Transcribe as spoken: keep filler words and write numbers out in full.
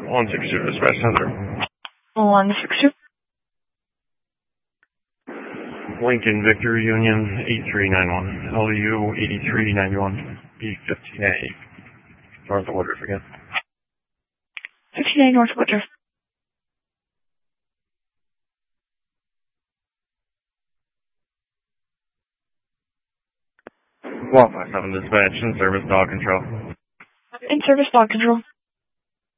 one six two, dispatch center. one six two. Lincoln Victor Union eight three nine one, L U eighty-three ninety-one, B fifteen A. North of Woodruff again. fifteen A North Woodruff. one five seven dispatch, in service dog control. In service dog control.